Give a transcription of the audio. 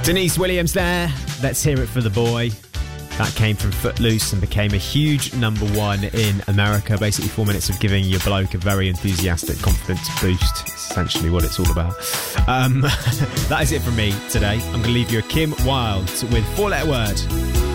Denise Williams there. Let's hear it for the boy. That came from Footloose and became a huge number one in America. Basically 4 minutes of giving your bloke a very enthusiastic confidence boost. It's essentially what it's all about. That is it from me today. I'm going to leave you a Kim Wilde with 4-letter word.